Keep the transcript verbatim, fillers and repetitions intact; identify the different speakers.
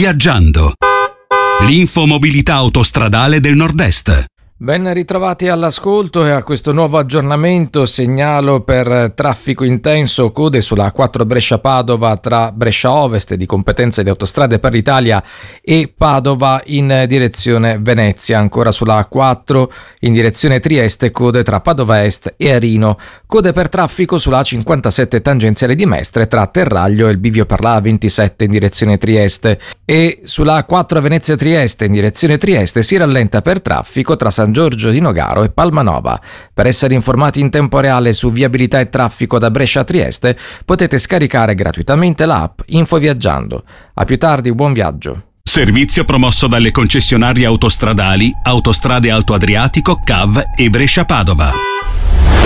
Speaker 1: Viaggiando. L'infomobilità autostradale del Nord-Est.
Speaker 2: Ben ritrovati all'ascolto e a questo nuovo aggiornamento. Segnalo per traffico intenso code sulla A quattro Brescia-Padova tra Brescia Ovest di competenza di Autostrade per l'Italia e Padova in direzione Venezia. Ancora sulla A quattro in direzione Trieste, code tra Padova Est e Arino. Code per traffico sulla A cinquantasette tangenziale di Mestre tra Terraglio e il bivio per la A ventisette in direzione Trieste. E sulla A quattro Venezia-Trieste in direzione Trieste si rallenta per traffico tra San Giorgio di Nogaro e Palmanova. Per essere informati in tempo reale su viabilità e traffico da Brescia a Trieste potete scaricare gratuitamente l'app Info Viaggiando. A più tardi, buon viaggio.
Speaker 1: Servizio promosso dalle concessionarie autostradali Autostrade Alto Adriatico, C A V e Brescia Padova.